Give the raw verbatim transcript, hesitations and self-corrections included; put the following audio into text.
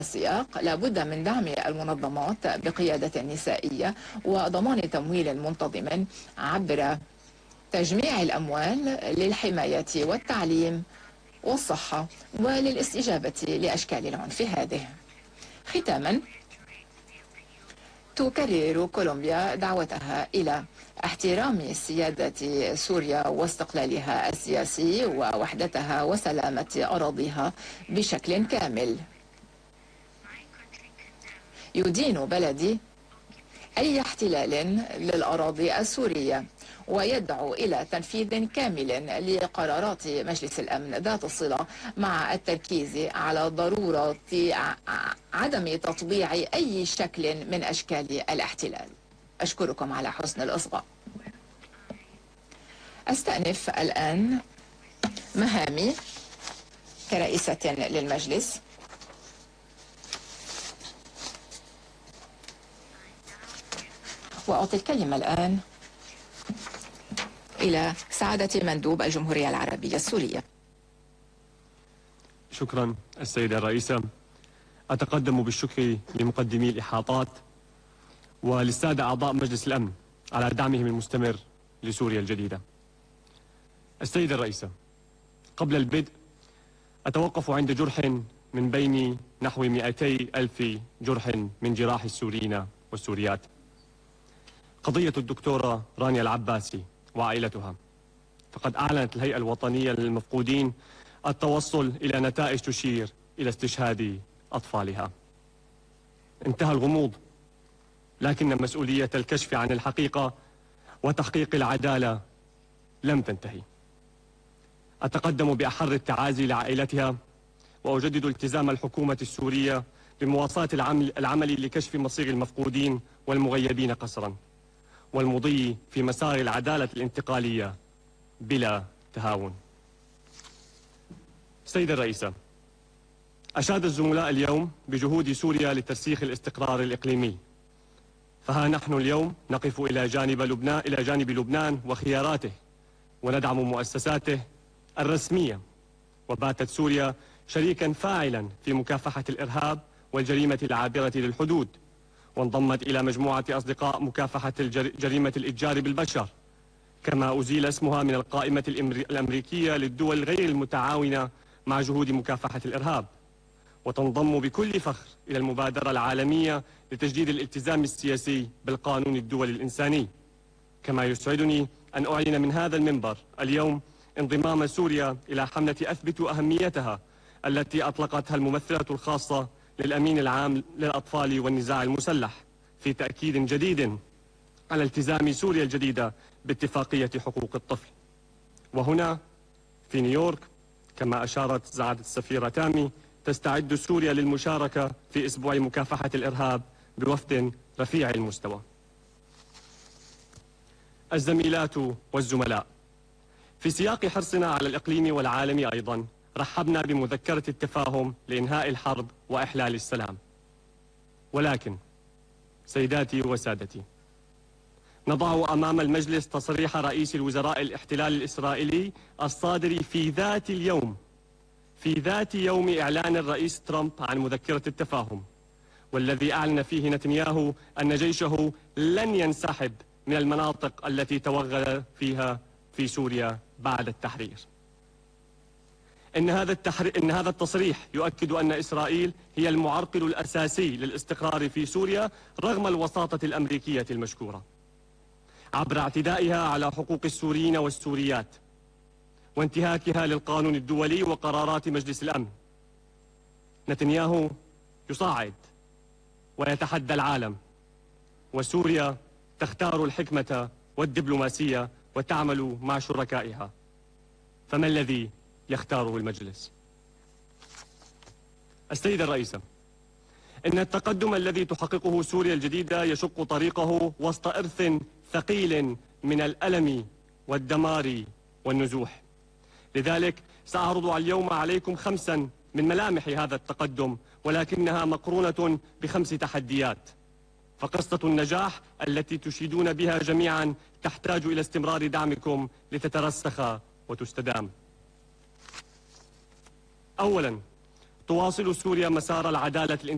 السياق لا بد من دعم المنظمات بقيادة نسائية وضمان تمويل منتظم عبر تجميع الأموال للحماية والتعليم والصحة وللاستجابة لأشكال العنف هذه. ختاما، تكرر كولومبيا دعوتها إلى احترام سيادة سوريا واستقلالها السياسي ووحدتها وسلامة أراضيها بشكل كامل. يدين بلدي أي احتلال للأراضي السورية ويدعو إلى تنفيذ كامل لقرارات مجلس الأمن ذات الصلة مع التركيز على ضرورة عدم تطبيع أي شكل من أشكال الاحتلال. أشكركم على حسن الإصغاء. أستأنف الآن مهامي كرئيسة للمجلس. وأعطي الكلمة الآن إلى سعادة مندوب الجمهورية العربية السورية. شكرا السيدة الرئيسة. أتقدم بالشكر لمقدمي الإحاطات وللسادة أعضاء مجلس الأمن على دعمهم المستمر لسوريا الجديدة. السيدة الرئيسة، قبل البدء أتوقف عند جرح من بين نحو مئتي ألف جرح من جراح السوريين والسوريات. قضية الدكتورة رانيا العباسي وعائلتها، فقد أعلنت الهيئة الوطنية للمفقودين التوصل إلى نتائج تشير إلى استشهاد أطفالها. انتهى الغموض، لكن مسؤولية الكشف عن الحقيقة وتحقيق العدالة لم تنتهي. أتقدم بأحر التعازي لعائلتها، وأجدد التزام الحكومة السورية بمواصلة العمل لكشف مصير المفقودين والمغيبين قسرا، والمضي في مسار العدالة الانتقالية بلا تهاون. سيدة الرئيسة، أشاد الزملاء اليوم بجهود سوريا لترسيخ الاستقرار الإقليمي، فها نحن اليوم نقف إلى جانب لبنان إلى جانب لبنان وخياراته، وندعم مؤسساته الرسمية. وباتت سوريا شريكا فاعلا في مكافحة الإرهاب والجريمة العابرة للحدود، وانضمت إلى مجموعة أصدقاء مكافحة جريمة الإتجار بالبشر، كما أزيل اسمها من القائمة الأمريكية للدول غير المتعاونة مع جهود مكافحة الإرهاب، وتنضم بكل فخر إلى المبادرة العالمية لتجديد الالتزام السياسي بالقانون الدولي الإنساني. كما يسعدني أن أعلن من هذا المنبر اليوم انضمام سوريا إلى حملة أثبت أهميتها التي أطلقتها الممثلة الخاصة للأمين العام للأطفال والنزاع المسلح، في تأكيد جديد على التزام سوريا الجديدة باتفاقية حقوق الطفل. وهنا في نيويورك، كما أشارت سعادة السفيرة تامي، تستعد سوريا للمشاركة في أسبوع مكافحة الإرهاب بوفد رفيع المستوى. الزميلات والزملاء، في سياق حرصنا على الإقليم والعالم أيضا، رحبنا بمذكرة التفاهم لإنهاء الحرب وإحلال السلام. ولكن سيداتي وسادتي، نضع أمام المجلس تصريح رئيس الوزراء الاحتلال الإسرائيلي الصادر في ذات اليوم في ذات يوم إعلان الرئيس ترامب عن مذكرة التفاهم، والذي أعلن فيه نتنياهو أن جيشه لن ينسحب من المناطق التي توغل فيها في سوريا بعد التحرير. إن هذا التحرير إن هذا التصريح يؤكد أن إسرائيل هي المعرقل الأساسي للاستقرار في سوريا رغم الوساطة الأمريكية المشكورة، عبر اعتدائها على حقوق السوريين والسوريات وانتهاكها للقانون الدولي وقرارات مجلس الأمن. نتنياهو يصاعد ويتحدى العالم، وسوريا تختار الحكمة والدبلوماسية وتعمل مع شركائها. فما الذي يختاره المجلس؟ السيدة الرئيسة، إن التقدم الذي تحققه سوريا الجديدة يشق طريقه وسط إرث ثقيل من الألم والدمار والنزوح. لذلك سأعرض اليوم عليكم خمسا من ملامح هذا التقدم، ولكنها مقرونة بخمس تحديات. فقصة النجاح التي تشيدون بها جميعا تحتاج إلى استمرار دعمكم لتترسخ وتستدام. أولا، تواصل سوريا مسار العدالة الانتقالية